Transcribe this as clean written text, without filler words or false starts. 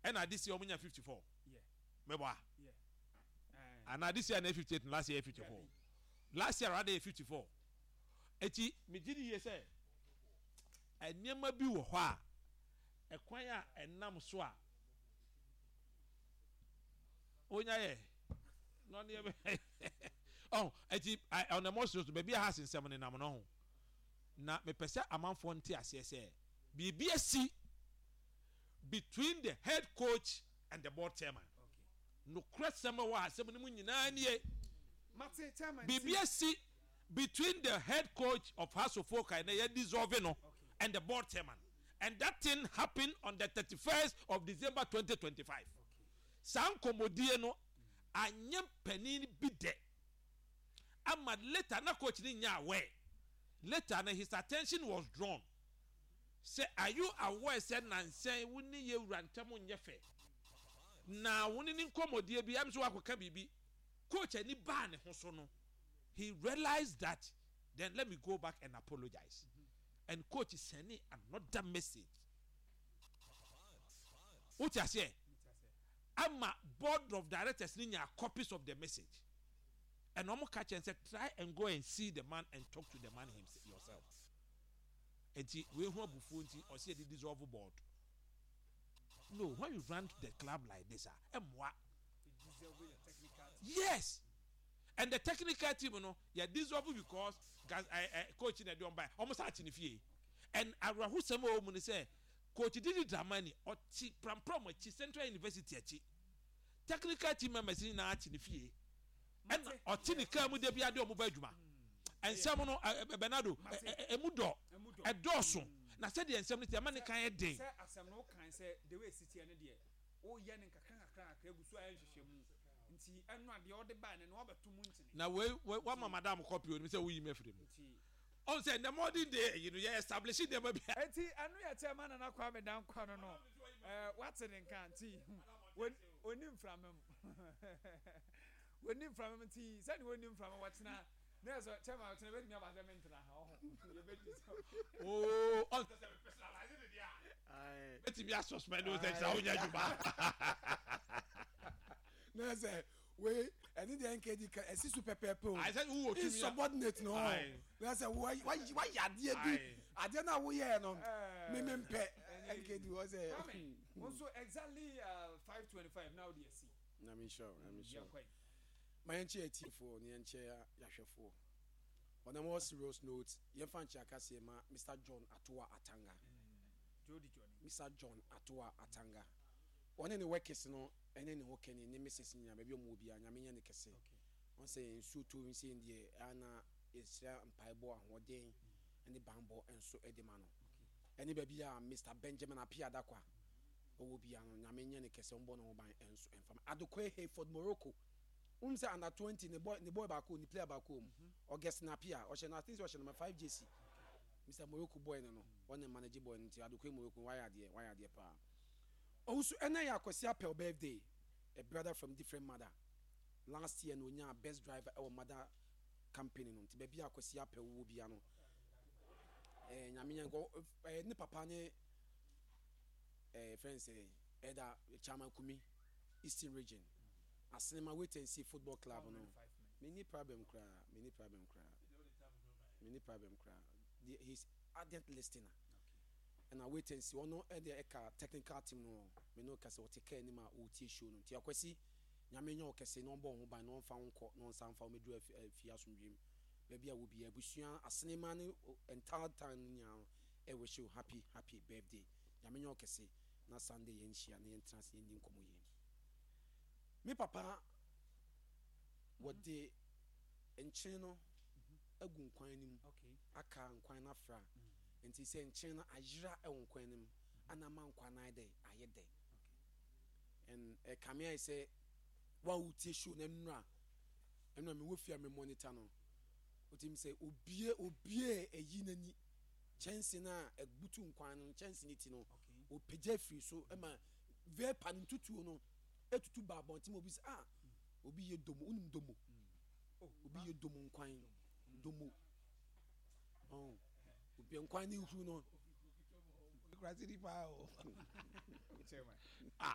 and this year omunya 54 yeah meboa yeah and this year na 58 and last year 54 last year rather 54 eti me gidi ye say enema bi wo ho a ekwan a enam so a onya ye no ne be oh eti on the most to be ha sensem ne nam no ho na me pese amanfo nte ase say bibi asi between the head coach and the board chairman okay no crasema wa asem ne mu nyina nie mate chairman bibi asi between the head coach of House of Folk and the dissolving no and the board chairman, and that thing happened on the 31st of December 2025. San komodie no anye panin bi de ama later na coach ni nya aware later na his attention was drawn. Say, are you aware said nansen woni ye wurantem nyefe na woni ni komodie bi am so akoka bibi coach ani ba ne ho so no he realized that then let me go back and apologize. And coach is sending another message. What you say? I'm a board of directors need copies of the message. And I'm catch and say try and go and see the man and talk to the man himself yourself. And we who bufunti or see the dissolve board. No, when you run the club like this, yes. And the technical team, you know, yeah, dissolve because coach in the don't buy almost at in the fee. And Arahu Samo Muni say, Coach did it Dramani or Pram Central University. Technical team members in art in the fee. And or Tini Kamu de Biado Mubajuma. And someone Bernardo, a mudo, a dorsum. Now said the assembly, the money can a day. As some no kind say the way city and idea. Oh, Yan Kakaka, nti enu ade o de ban na obeto mu ntini na we madam copy o me say we mefrem on say the modern day you know you establishing them be enti anu ya chairman na kwa me dan kwa no what in kan ti onim framem onim framem ti say onim framem what na na so chairman what na be mi abazement na ha you be this oh on say personalize it dia ai beti bi suspend o say onya juba no say we any the NKD esi super pepper I said who is subordinate no no say why yade bi ade na wo ye no me mpe NKD was also exactly 5:25 now the see na me sure my enche atifo ne enche yahwefo on a more serious note ye fan chaka say ma Mr. John Atoa Atanga Jody Johnny Mr. John Atoa Atanga one any workers no ene ne ho kene ne message nya ba bi o mo bi anya me nya ne kese on say ensu to nsi ndie ana esra mpaibo ahoden ene bambo enso edema no ene ba bi a Mr. Benjamin Apia Dakwa owo bi anya nya me nya ne kese mbo no ban enso enfam Adokwe Hayford Morocco say under 20 ne boy ba ko ni player ba ko August Napia o she na things o she number 5 JC Mr. Morocco boy no one manage boy nti Adokwe Morocco why ade pa also ena ya kwesi apel birthday a brother from different mother last year no nya best driver our mother campaign no nti baby akwesi apel wo bia no nyame nya go ne papa ne friends Eda Chairman Kumi Eastern Region Asinema Wait and See Football Club no many problem kra he's ardent listener. And I wait and see one no the technical team no me no kase o take any ma o tie show no ti akwasi nyame nya o kase no bo ho ban no fa nko no san fa me do afia asomdwem ba bia wo bia busua asenema ne entire time nya e wish you happy birthday nyame nya o kase na Sunday yen hia na yen trans yen din komo yen me papa what the enche no agun kwan nim aka nkwan na fra nti se nchen na ajira e wonkwan nim ana man kwana dey ayede and kamia say wa utie show na nura enu me wo fia me monitor no otim say obie eyi nani chance na egbutu nkwan no chance ni ti no o peja free so e ma ve pan tutu no etutu ba bon tim obi say obi ye domo unim domo obi ye domo nkwan domo obi nkwan ni hu no Krasiri pa o